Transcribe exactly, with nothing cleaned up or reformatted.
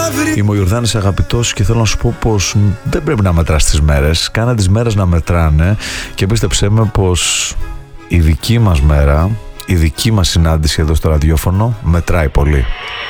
Είμαι ο Ιορδάνης Αγαπητός και θέλω να σου πω πως δεν πρέπει να μετράς τις μέρες. Κάνε τις μέρες να μετράνε και πίστεψέ με πως η δική μας μέρα, η δική μας συνάντηση εδώ στο ραδιόφωνο μετράει πολύ.